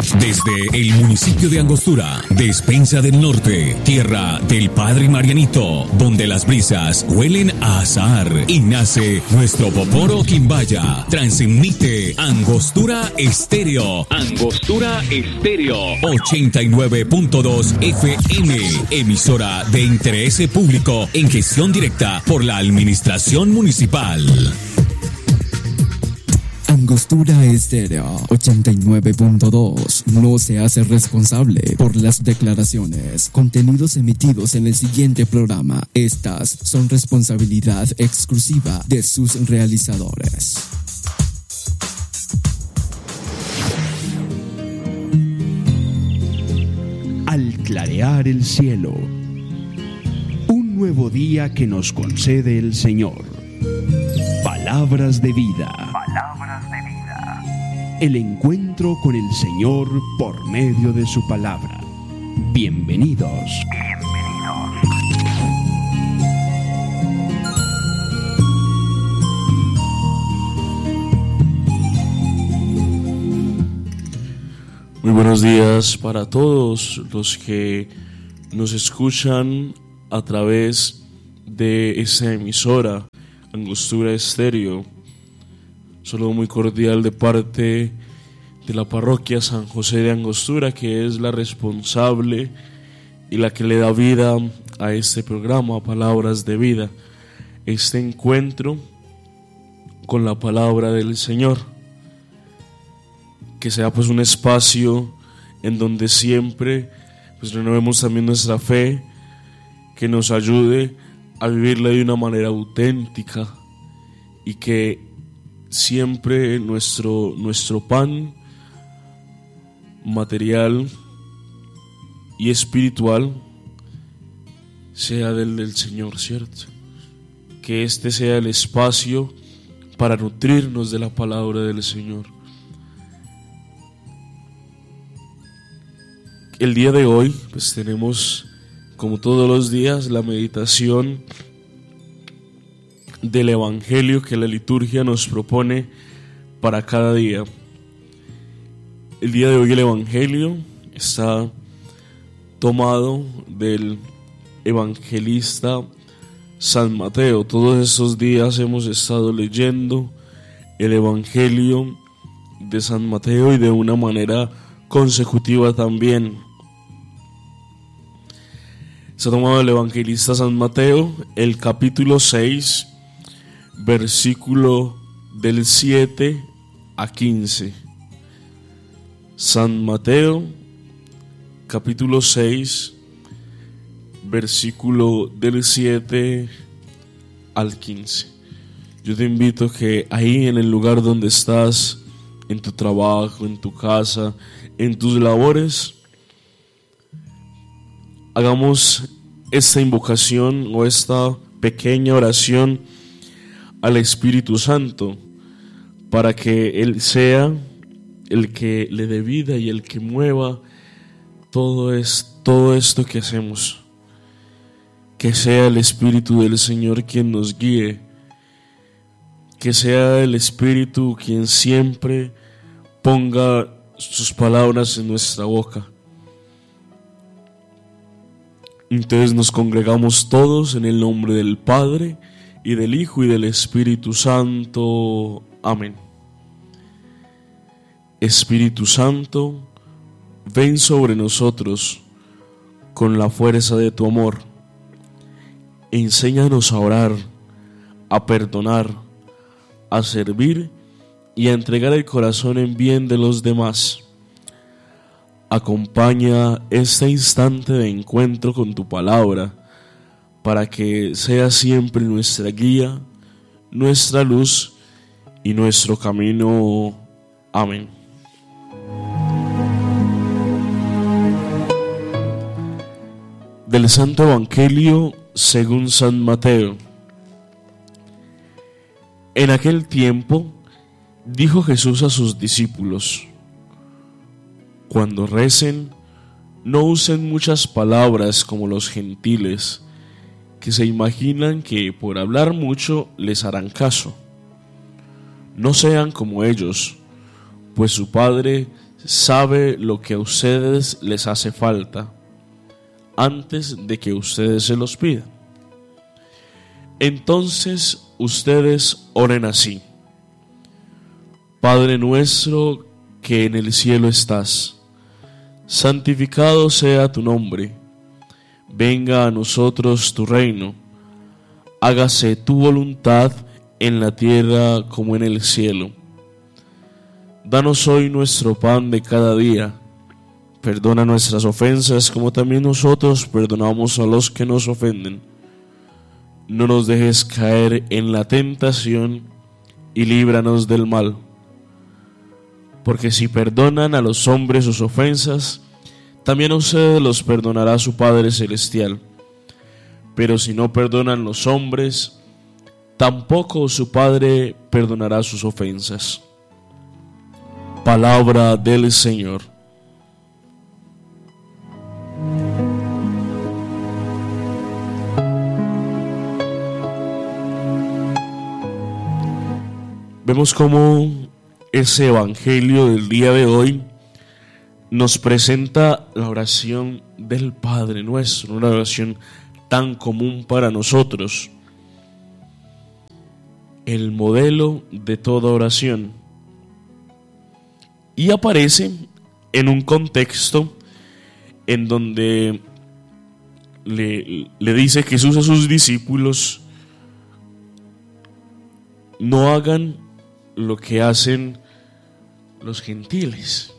Desde el municipio de Angostura, Despensa del Norte, tierra del Padre Marianito, donde las brisas huelen a azahar y nace nuestro Poporo Quimbaya. Transmite Angostura Estéreo. Angostura Estéreo 89.2 FM, emisora de interés público en gestión directa por la Administración Municipal. Angostura Estéreo 89.2 no se hace responsable por las declaraciones, contenidos emitidos en el siguiente programa. Estas son responsabilidad exclusiva de sus realizadores. Al clarear el cielo, un nuevo día que nos concede el Señor. Palabras de vida. El encuentro con el Señor por medio de su palabra. Bienvenidos. Muy buenos días para todos los que nos escuchan a través de esta emisora, Angostura Estéreo. Saludo muy cordial de parte de la parroquia San José de Angostura, que es la responsable y la que le da vida a este programa, Palabras de Vida. Este encuentro con la palabra del Señor. Que sea pues un espacio en donde siempre pues renovemos también nuestra fe, que nos ayude a vivirla de una manera auténtica y que siempre nuestro pan material y espiritual sea del Señor, ¿cierto? Que este sea el espacio para nutrirnos de la palabra del Señor. El día de hoy pues tenemos, como todos los días, la meditación del Evangelio que la liturgia nos propone para cada día. El día de hoy el Evangelio está tomado del evangelista San Mateo. Todos estos días hemos estado leyendo el Evangelio de San Mateo y de una manera consecutiva también. Está tomado el evangelista San Mateo, el capítulo 6, versículo del 7 a 15. San Mateo, capítulo 6, versículo del 7 al 15. Yo te invito que ahí en el lugar donde estás, en tu trabajo, en tu casa, en tus labores, hagamos esta invocación o esta pequeña oración al Espíritu Santo para que Él sea el que le dé vida y el que mueva todo esto que hacemos. Que sea el Espíritu del Señor quien nos guíe, que sea el Espíritu quien siempre ponga sus palabras en nuestra boca. Entonces nos congregamos todos en el nombre del Padre, y del Hijo, y del Espíritu Santo. Amén. Espíritu Santo, ven sobre nosotros con la fuerza de tu amor. Enséñanos a orar, a perdonar, a servir y a entregar el corazón en bien de los demás. Acompaña este instante de encuentro con tu palabra, para que sea siempre nuestra guía, nuestra luz y nuestro camino. Amén. Del Santo Evangelio según San Mateo. En aquel tiempo dijo Jesús a sus discípulos: cuando recen, no usen muchas palabras como los gentiles, que se imaginan que por hablar mucho les harán caso. No sean como ellos, pues su Padre sabe lo que a ustedes les hace falta antes de que ustedes se los pidan. Entonces ustedes oren así: Padre nuestro que en el cielo estás, santificado sea tu nombre. Venga a nosotros tu reino. Hágase tu voluntad en la tierra como en el cielo. Danos hoy nuestro pan de cada día. Perdona nuestras ofensas como también nosotros perdonamos a los que nos ofenden. No nos dejes caer en la tentación y líbranos del mal. Porque si perdonan a los hombres sus ofensas, también a ustedes los perdonará su Padre Celestial. Pero si no perdonan los hombres, tampoco su Padre perdonará sus ofensas. Palabra del Señor. Vemos cómo ese evangelio del día de hoy nos presenta la oración del Padre Nuestro, una oración tan común para nosotros, el modelo de toda oración, y aparece en un contexto en donde le dice Jesús a sus discípulos: no hagan lo que hacen los gentiles.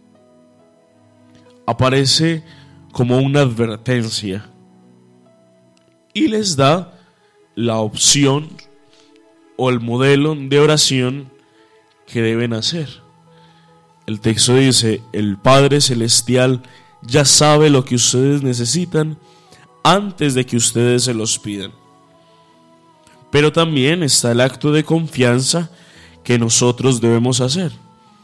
Aparece como una advertencia y les da la opción o el modelo de oración que deben hacer. El texto dice: el Padre Celestial ya sabe lo que ustedes necesitan antes de que ustedes se los pidan. Pero también está el acto de confianza que nosotros debemos hacer,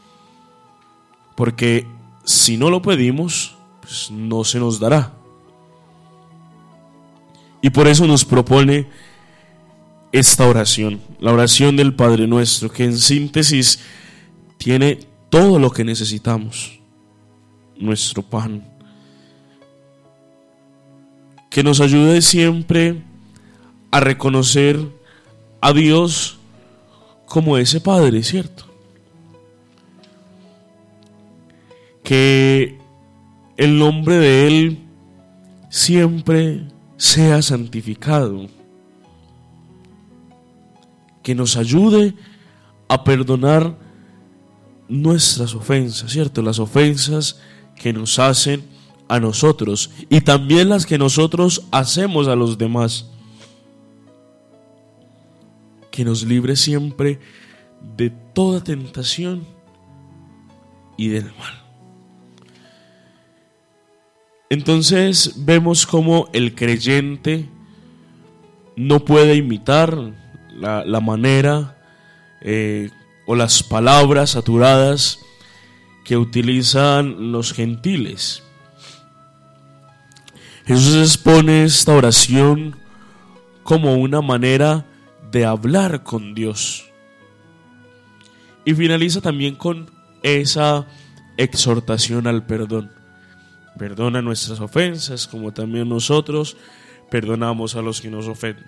porque si no lo pedimos, pues no se nos dará. Y por eso nos propone esta oración, la oración del Padre Nuestro, que en síntesis tiene todo lo que necesitamos, nuestro pan, que nos ayude siempre a reconocer a Dios como ese Padre, ¿cierto? Que el nombre de Él siempre sea santificado, que nos ayude a perdonar nuestras ofensas, ¿cierto? Las ofensas que nos hacen a nosotros y también las que nosotros hacemos a los demás. Que nos libre siempre de toda tentación y del mal. Entonces vemos cómo el creyente no puede imitar la manera o las palabras saturadas que utilizan los gentiles. Jesús expone esta oración como una manera de hablar con Dios. Y finaliza también con esa exhortación al perdón. Perdona nuestras ofensas, como también nosotros perdonamos a los que nos ofenden.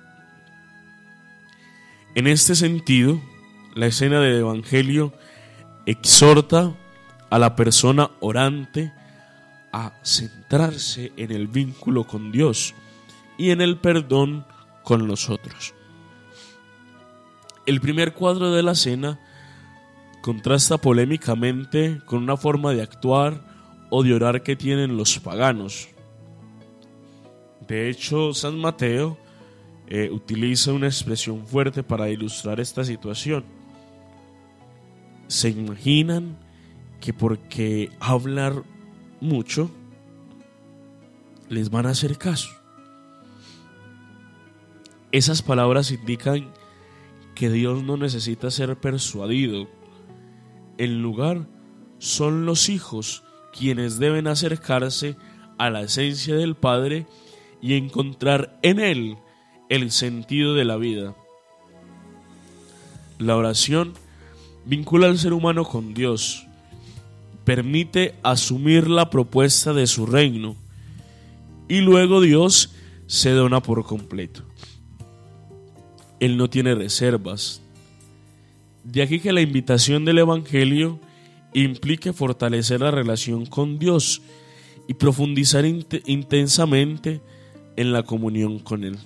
En este sentido, la escena del Evangelio exhorta a la persona orante a centrarse en el vínculo con Dios y en el perdón con los otros. El primer cuadro de la cena contrasta polémicamente con una forma de actuar o de orar que tienen los paganos. De hecho, San Mateo utiliza una expresión fuerte para ilustrar esta situación. Se imaginan que porque hablar mucho les van a hacer caso. Esas palabras indican que Dios no necesita ser persuadido. En lugar, son los hijos quienes deben acercarse a la esencia del Padre y encontrar en Él el sentido de la vida. La oración vincula al ser humano con Dios, permite asumir la propuesta de su reino y luego Dios se dona por completo. Él no tiene reservas. De aquí que la invitación del Evangelio implique fortalecer la relación con Dios y profundizar intensamente en la comunión con Él.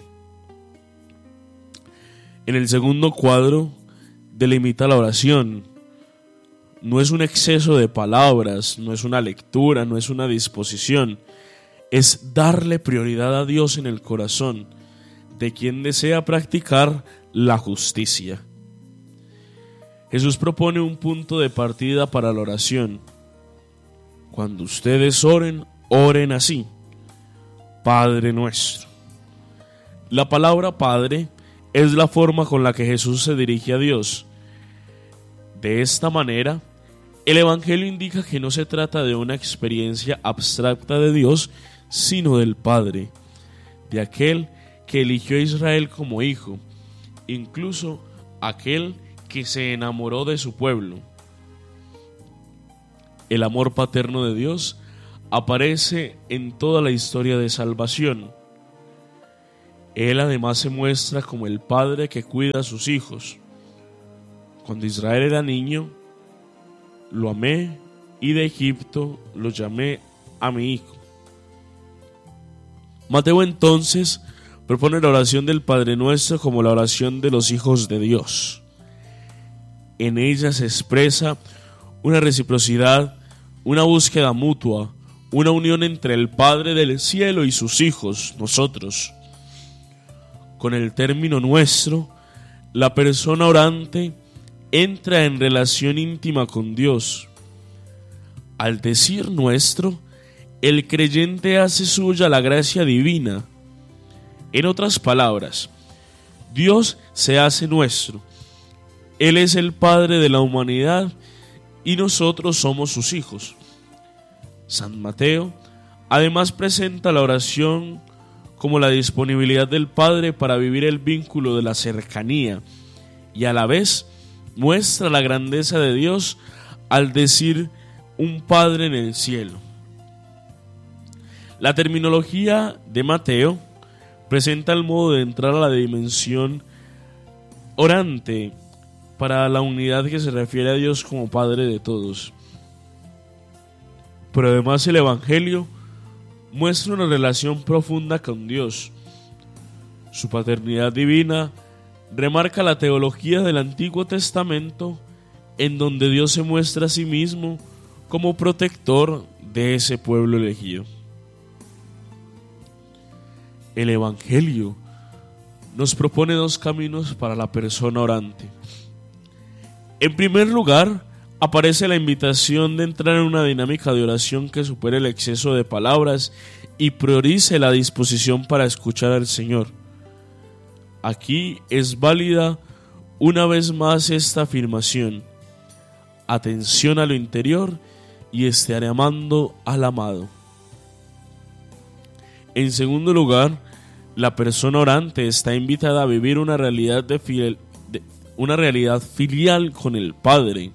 En el segundo cuadro delimita la oración. No es un exceso de palabras, no es una lectura, no es una disposición. Es darle prioridad a Dios en el corazón de quien desea practicar la justicia. Jesús propone un punto de partida para la oración. Cuando ustedes oren, oren así: Padre nuestro. La palabra Padre es la forma con la que Jesús se dirige a Dios. De esta manera, el Evangelio indica que no se trata de una experiencia abstracta de Dios, sino del Padre, de aquel que eligió a Israel como hijo, incluso aquel que se enamoró de su pueblo. El amor paterno de Dios aparece en toda la historia de salvación. Él además se muestra como el padre que cuida a sus hijos. Cuando Israel era niño, lo amé y de Egipto lo llamé a mi hijo. Mateo entonces propone la oración del Padre Nuestro como la oración de los hijos de Dios. En ella se expresa una reciprocidad, una búsqueda mutua, una unión entre el Padre del cielo y sus hijos, nosotros. Con el término nuestro, la persona orante entra en relación íntima con Dios. Al decir nuestro, el creyente hace suya la gracia divina. En otras palabras, Dios se hace nuestro. Él es el Padre de la humanidad y nosotros somos sus hijos. San Mateo además presenta la oración como la disponibilidad del Padre para vivir el vínculo de la cercanía y a la vez muestra la grandeza de Dios al decir un Padre en el cielo. La terminología de Mateo presenta el modo de entrar a la dimensión orante para la unidad que se refiere a Dios como Padre de todos. Pero además el Evangelio muestra una relación profunda con Dios. Su paternidad divina remarca la teología del Antiguo Testamento, en donde Dios se muestra a sí mismo como protector de ese pueblo elegido. El Evangelio nos propone dos caminos para la persona orante. En primer lugar, aparece la invitación de entrar en una dinámica de oración que supere el exceso de palabras y priorice la disposición para escuchar al Señor. Aquí es válida una vez más esta afirmación: atención a lo interior y estaré amando al amado. En segundo lugar, la persona orante está invitada a vivir una realidad filial con el Padre.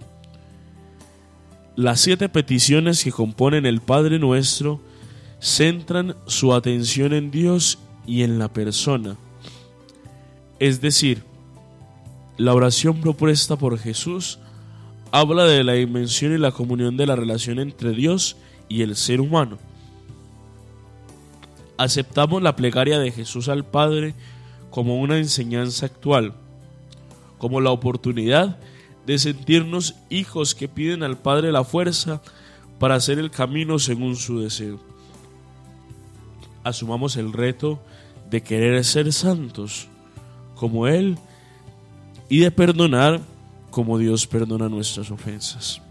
Las 7 peticiones que componen el Padre Nuestro centran su atención en Dios y en la persona. Es decir, la oración propuesta por Jesús habla de la dimensión y la comunión de la relación entre Dios y el ser humano. Aceptamos la plegaria de Jesús al Padre como una enseñanza actual, como la oportunidad de sentirnos hijos que piden al Padre la fuerza para hacer el camino según su deseo. Asumamos el reto de querer ser santos como Él y de perdonar como Dios perdona nuestras ofensas.